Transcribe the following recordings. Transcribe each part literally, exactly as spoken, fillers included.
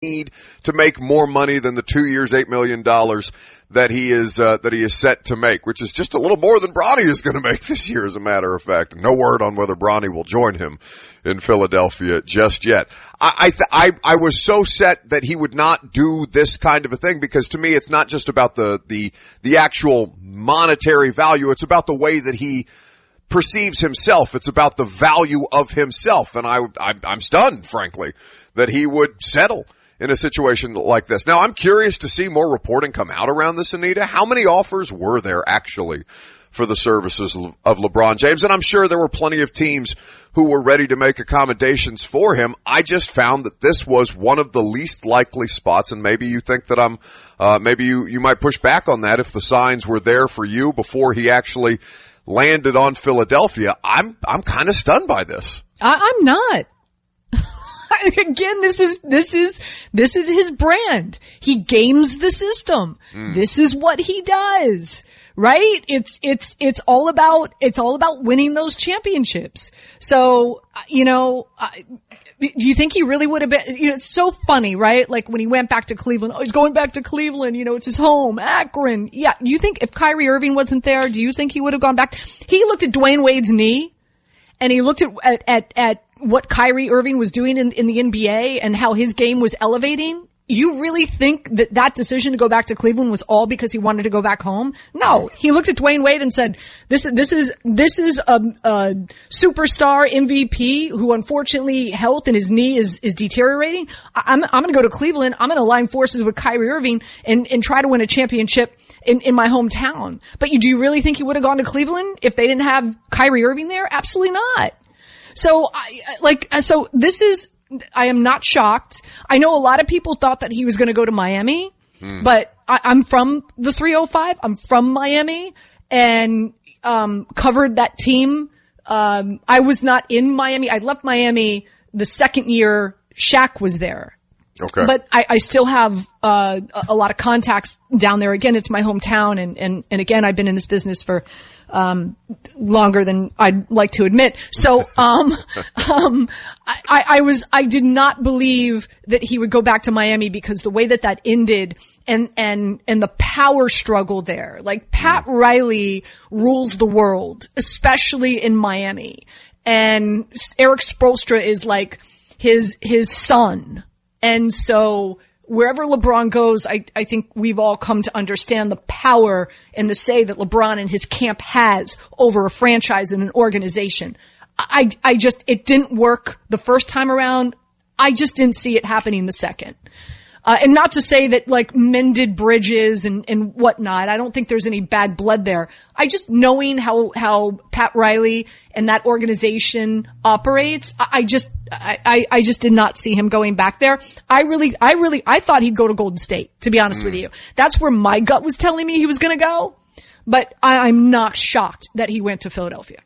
need to make more money than the two years, eight million dollars that he is, uh, that he is set to make, which is just a little more than Bronny is going to make this year, as a matter of fact. No word on whether Bronny will join him in Philadelphia just yet. I, I, th- I, I was so set that he would not do this kind of a thing, because to me it's not just about the, the, the actual monetary value. It's about the way that he perceives himself. It's about the value of himself. And I, I I'm stunned, frankly, that he would settle in a situation like this. Now, I'm curious to see more reporting come out around this, Anita. How many offers were there actually for the services of LeBron James? And I'm sure there were plenty of teams who were ready to make accommodations for him. I just found that this was one of the least likely spots, and maybe you think that I'm, uh, maybe you, you might push back on that if the signs were there for you before he actually landed on Philadelphia. I'm, I'm kind of stunned by this. I, I'm not. Again, this is, this is, this is his brand. He games the system. Mm. This is what he does, right? It's, it's, it's all about, it's all about winning those championships. So, you know, I, do you think he really would have been, you know, it's so funny, right? Like when he went back to Cleveland, oh, he's going back to Cleveland, you know, it's his home, Akron. Yeah. You think if Kyrie Irving wasn't there, do you think he would have gone back? He looked at Dwayne Wade's knee and he looked at, at, at, at what Kyrie Irving was doing in, in the N B A and how his game was elevating. You really think that that decision to go back to Cleveland was all because he wanted to go back home? No. He looked at Dwayne Wade and said, this, this is, this is a, a superstar M V P who unfortunately health and his knee is, is deteriorating. I'm, I'm going to go to Cleveland. I'm going to align forces with Kyrie Irving and, and try to win a championship in, in my hometown. But you, do you really think he would have gone to Cleveland if they didn't have Kyrie Irving there? Absolutely not. So I, like, so this is, I am not shocked. I know a lot of people thought that he was going to go to Miami, mm. but I, I'm from the three oh five. I'm from Miami and, um, covered that team. Um, I was not in Miami. I left Miami the second year Shaq was there. Okay. But I, I still have, uh, a, a lot of contacts down there. Again, it's my hometown. And, and, and again, I've been in this business for, um, longer than I'd like to admit. So, um, um, I, I was, I did not believe that he would go back to Miami because the way that that ended and, and, and the power struggle there, like Pat Riley rules the world, especially in Miami. And Eric Spoelstra is like his, his son. And so wherever LeBron goes, I, I think we've all come to understand the power and the say that LeBron and his camp has over a franchise and an organization. I, I just, it didn't work the first time around. I just didn't see it happening the second. Uh, and not to say that like mended bridges and, and whatnot. I don't think there's any bad blood there. I just knowing how, how Pat Riley and that organization operates, I, I just, I, I, I just did not see him going back there. I really, I really, I thought he'd go to Golden State, to be honest mm. with you. That's where my gut was telling me he was going to go. But I, I'm not shocked that he went to Philadelphia.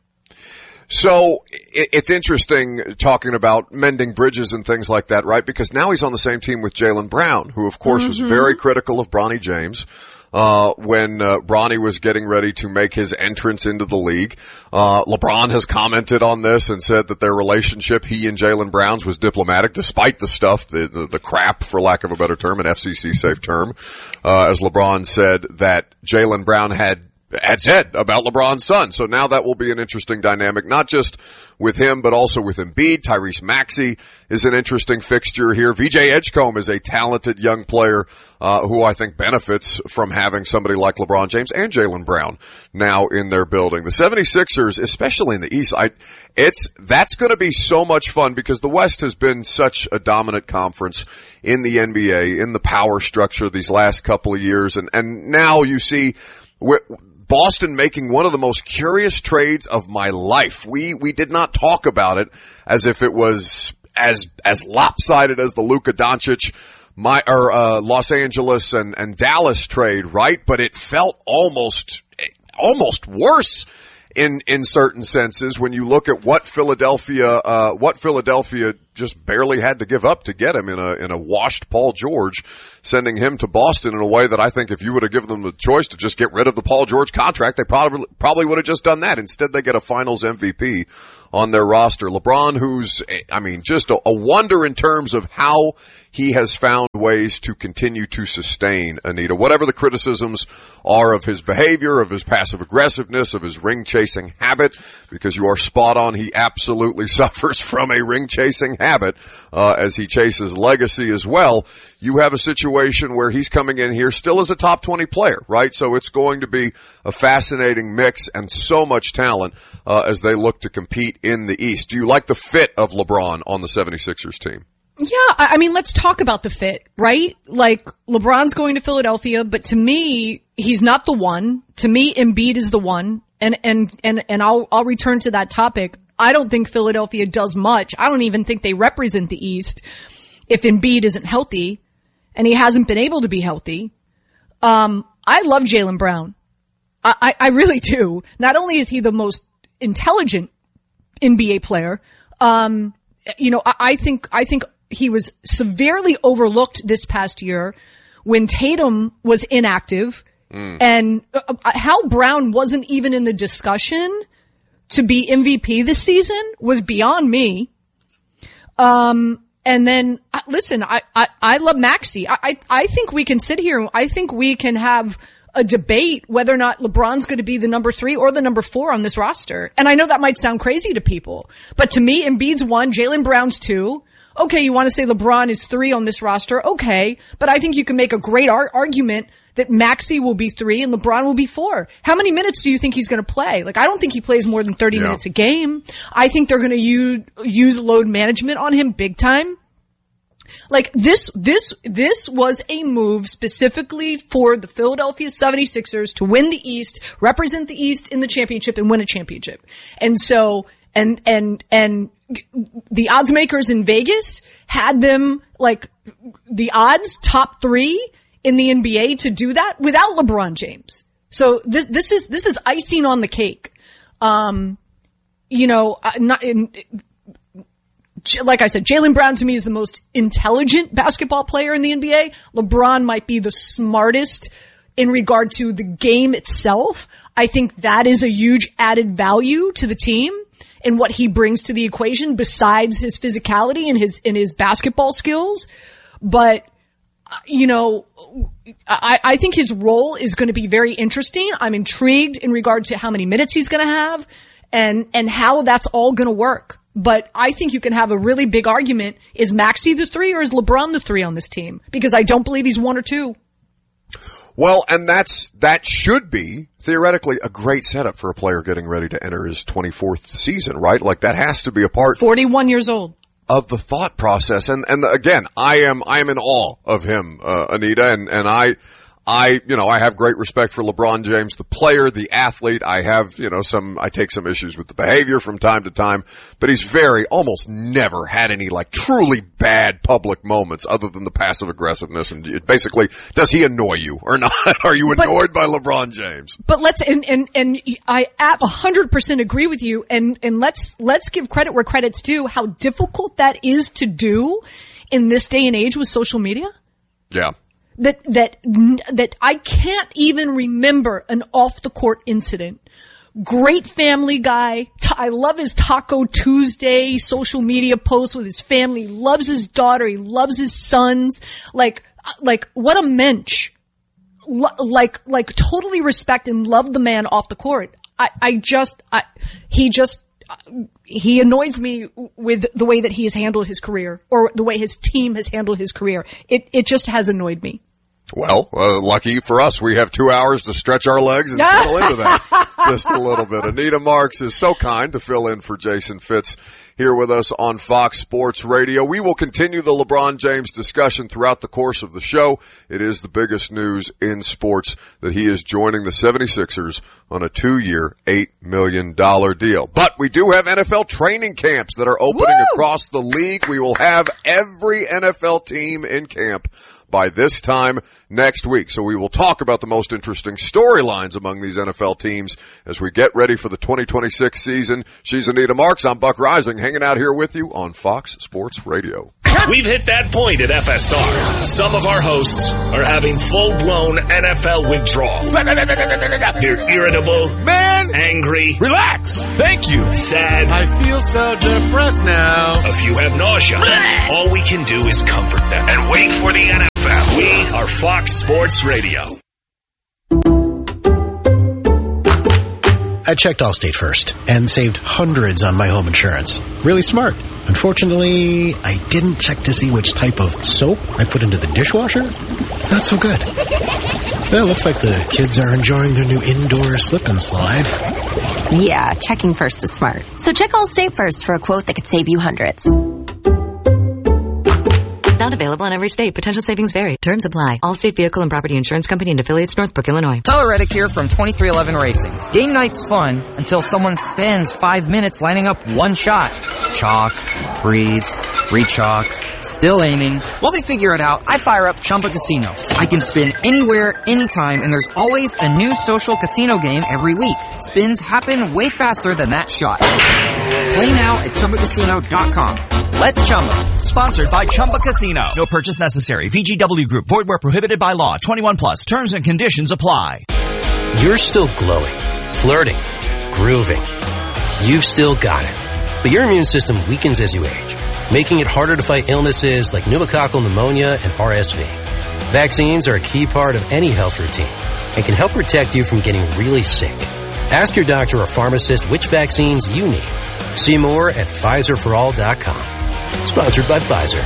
So it's interesting talking about mending bridges and things like that, right? Because now he's on the same team with Jaylen Brown, who of course mm-hmm. was very critical of Bronny James, uh, when, uh, Bronny was getting ready to make his entrance into the league. Uh, LeBron has commented on this and said that their relationship, he and Jaylen Brown's, was diplomatic despite the stuff, the, the, the crap, for lack of a better term, an F C C safe term, uh, as LeBron said that Jaylen Brown had had said about LeBron's son. So now that will be an interesting dynamic, not just with him, but also with Embiid. Tyrese Maxey is an interesting fixture here. V J Edgecombe is a talented young player, uh, who I think benefits from having somebody like LeBron James and Jaylen Brown now in their building. The 76ers, especially in the East, I, it's, that's gonna be so much fun because the West has been such a dominant conference in the N B A, in the power structure these last couple of years. And, and now you see, we're, Boston making one of the most curious trades of my life. We, we did not talk about it as if it was as, as lopsided as the Luka Doncic, my, or, uh, Los Angeles and, and Dallas trade, right? But it felt almost, almost worse in, in certain senses when you look at what Philadelphia, uh, what Philadelphia just barely had to give up to get him in a, in a washed Paul George, sending him to Boston in a way that I think if you would have given them the choice to just get rid of the Paul George contract, they probably, probably would have just done that. Instead, they get a finals M V P on their roster. LeBron, who's, I mean, just a, a wonder in terms of how he has found ways to continue to sustain, Anita. Whatever the criticisms are of his behavior, of his passive aggressiveness, of his ring chasing habit, because you are spot on, he absolutely suffers from a ring chasing habit, uh, as he chases legacy as well. You have a situation where he's coming in here still as a top twenty player, right? So it's going to be a fascinating mix and so much talent, uh, as they look to compete in the East. Do you like the fit of LeBron on the seventy-sixers team? Yeah, I mean, let's talk about the fit, right? Like, LeBron's going to Philadelphia, but to me, he's not the one. To me, Embiid is the one. And, and, and, and I'll, I'll return to that topic. I don't think Philadelphia does much. I don't even think they represent the East if Embiid isn't healthy, and he hasn't been able to be healthy. Um, I love Jaylen Brown. I, I, I really do. Not only is he the most intelligent N B A player, um, you know, I, I think, I think, he was severely overlooked this past year when Tatum was inactive, mm. and uh, how Brown wasn't even in the discussion to be M V P this season was beyond me. Um, and then uh, listen, I, I, I love Maxey. I, I, I think we can sit here. I think we can have a debate whether or not LeBron's going to be the number three or the number four on this roster. And I know that might sound crazy to people, but to me, Embiid's one, Jaylen Brown's two. Okay, you want to say LeBron is three on this roster? Okay, but I think you can make a great ar- argument that Maxey will be three and LeBron will be four. How many minutes do you think he's going to play? Like, I don't think he plays more than thirty yeah. minutes a game. I think they're going to use use load management on him big time. Like, this, this, this was a move specifically for the Philadelphia seventy-sixers to win the East, represent the East in the championship, and win a championship. And so, and, and, and, the odds makers in Vegas had them like the odds top three in the N B A to do that without LeBron James. So this, this is, this is icing on the cake. Um, you know, not in, like I said, Jaylen Brown to me is the most intelligent basketball player in the N B A. LeBron might be the smartest in regard to the game itself. I think that is a huge added value to the team and what he brings to the equation besides his physicality and his, and his basketball skills. But, you know, I, I think his role is going to be very interesting. I'm intrigued in regard to how many minutes he's going to have and, and how that's all going to work. But I think you can have a really big argument. Is Maxey the three or is LeBron the three on this team? Because I don't believe he's one or two. Well, and that's, that should be theoretically a great setup for a player getting ready to enter his twenty-fourth season, right? Like that has to be a part. forty-one years old. Of the thought process. And, and again, I am, I am in awe of him, uh, Anita, and, and I, I, you know, I have great respect for LeBron James, the player, the athlete. I have, you know, some, I take some issues with the behavior from time to time, but he's very, almost never had any like truly bad public moments other than the passive aggressiveness. And it basically, does he annoy you or not? Are you annoyed but, by LeBron James? But let's, and, and, and I a hundred percent agree with you. And, and let's, let's give credit where credit's due, how difficult that is to do in this day and age with social media. Yeah. That, that, that I can't even remember an off the court incident. Great family guy. I love his Taco Tuesday social media posts with his family. Loves his daughter. He loves his sons. Like, like what a mensch. Like, like totally respect and love the man off the court. I, I just, I, he just, he annoys me with the way that he has handled his career or the way his team has handled his career. It, it just has annoyed me. Well, uh, lucky for us, we have two hours to stretch our legs and settle into that just a little bit. Anita Marks is so kind to fill in for Jason Fitz here with us on Fox Sports Radio. We will continue the LeBron James discussion throughout the course of the show. It is the biggest news in sports that he is joining the seventy-sixers on a two-year, eight million dollars deal. But we do have N F L training camps that are opening Woo! across the league. We will have every N F L team in camp by this time next week. So we will talk about the most interesting storylines among these N F L teams as we get ready for the twenty twenty-six season. She's Anita Marks. I'm Buck Rising. hanging out here with you on Fox Sports Radio. We've hit that point at F S R. Some of our hosts are having full-blown N F L withdrawal. They're irritable, man, angry, relax, thank you, sad. I feel so depressed now. A few have nausea. All we can do is comfort them and wait for the N F L. We are Fox Sports Radio. I checked Allstate first and saved hundreds on my home insurance. Really smart. Unfortunately, I didn't check to see which type of soap I put into the dishwasher. Not so good. Well, it looks like the kids are enjoying their new indoor slip and slide. Yeah, checking first is smart. So check Allstate first for a quote that could save you hundreds. Not available in every state. Potential savings vary. Terms apply. Allstate Vehicle and Property Insurance Company and affiliates, Northbrook, Illinois. Tyler Reddick here from twenty-three eleven Racing. Game night's fun until someone spends five minutes lining up one shot. Chalk, breathe, re-chalk, still aiming. While they figure it out, I fire up Chumba Casino. I can spin anywhere, anytime, and there's always a new social casino game every week. Spins happen way faster than that shot. Play now at Chumba Casino dot com. Let's Chumba. Sponsored by Chumba Casino. No purchase necessary. V G W Group. Void where prohibited by law. twenty-one plus. Terms and conditions apply. You're still glowing, flirting, grooving. You've still got it. But your immune system weakens as you age, making it harder to fight illnesses like pneumococcal pneumonia and R S V. Vaccines are a key part of any health routine and can help protect you from getting really sick. Ask your doctor or pharmacist which vaccines you need. See more at Pfizer for all dot com. Sponsored by Pfizer.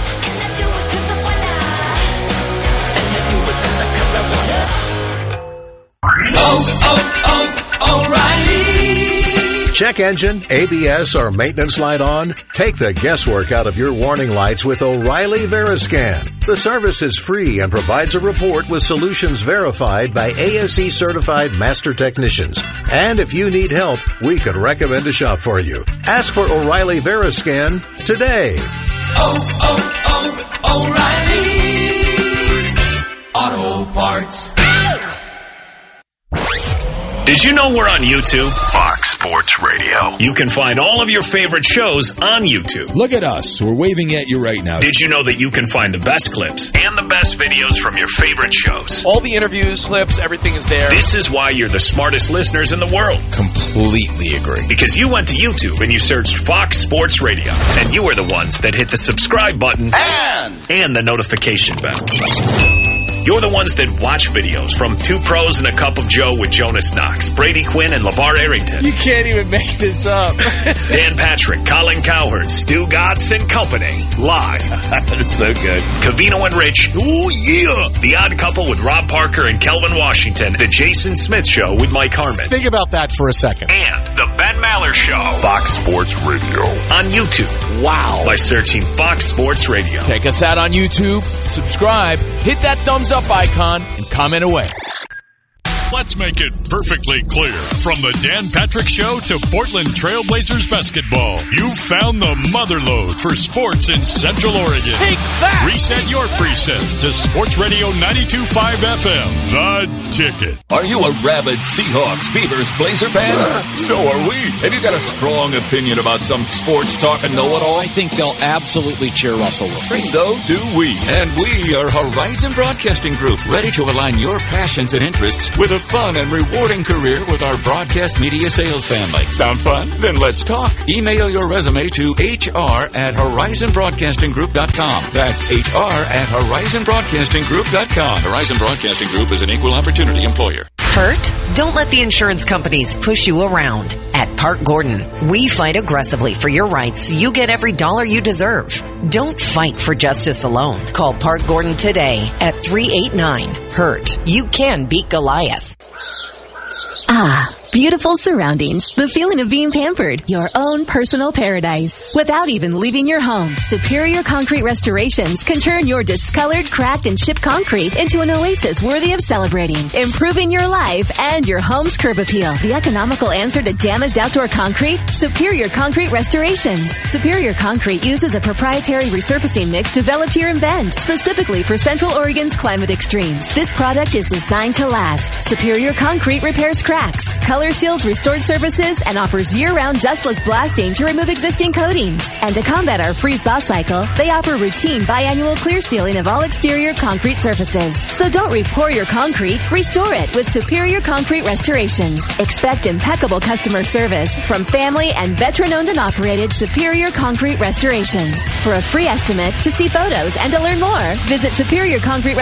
Oh, oh, oh, O'Reilly. Check engine, A B S, or maintenance light on? Take the guesswork out of your warning lights with O'Reilly Veriscan. The service is free and provides a report with solutions verified by A S E certified master technicians. And if you need help, we could recommend a shop for you. Ask for O'Reilly Veriscan today. Oh, oh, oh, O'Reilly Auto Parts. Did you know we're on YouTube? Fox Sports Radio. You can find all of your favorite shows on YouTube. Look at us. We're waving at you right now. Did you know that you can find the best clips and the best videos from your favorite shows? All the interviews, clips, everything is there. This is why you're the smartest listeners in the world. Completely agree. Because you went to YouTube and you searched Fox Sports Radio. And you were the ones that hit the subscribe button and, and the notification bell. You're the ones that watch videos from Two Pros and a Cup of Joe with Jonas Knox, Brady Quinn, and LeVar Arrington. You can't even make this up. Dan Patrick, Colin Cowherd, Stu Gatz, and company. Live. That's so good. Covino and Rich. Oh, yeah. The Odd Couple with Rob Parker and Kelvin Washington. The Jason Smith Show with Mike Harmon. Think about that for a second. And the Ben Maller Show. Fox Sports Radio. On YouTube. Wow. By searching Fox Sports Radio. Check us out on YouTube. Subscribe. Hit that thumbs up icon and comment away. Let's make it perfectly clear. From the Dan Patrick Show to Portland Trailblazers basketball, you've found the motherlode for sports in Central Oregon. Take that! Reset your preset to Sports Radio ninety-two point five F M, The Ticket. Are you a rabid Seahawks, Beavers, Blazer fan? So are we. Have you got a strong opinion about some sports talk and know-it-all? I think they'll absolutely cheer Russell Wilson. So do we. And we are Horizon Broadcasting Group, ready to align your passions and interests with a fun and rewarding career with our broadcast media sales family. Sound fun? Then let's talk. Email your resume to H R at horizon broadcasting group dot com. That's H R at horizon broadcasting group dot com. Horizon Broadcasting Group is an equal opportunity employer. Hurt? Don't let the insurance companies push you around. At Park Gordon, we fight aggressively for your rights so you get every dollar you deserve. Don't fight for justice alone. Call Park Gordon today at three eight nine, hurt. You can beat Goliath. Ah, beautiful surroundings. The feeling of being pampered. Your own personal paradise. Without even leaving your home, Superior Concrete Restorations can turn your discolored, cracked, and chipped concrete into an oasis worthy of celebrating, improving your life and your home's curb appeal. The economical answer to damaged outdoor concrete? Superior Concrete Restorations. Superior Concrete uses a proprietary resurfacing mix developed here in Bend, specifically for Central Oregon's climate extremes. This product is designed to last. Superior Concrete repairs cracks, color Color Seals Restored Surfaces and offers year-round dustless blasting to remove existing coatings. And to combat our freeze-thaw cycle, they offer routine biannual clear sealing of all exterior concrete surfaces. So don't re-pour your concrete, restore it with Superior Concrete Restorations. Expect impeccable customer service from family and veteran-owned and operated Superior Concrete Restorations. For a free estimate, to see photos, and to learn more, visit Superior Concrete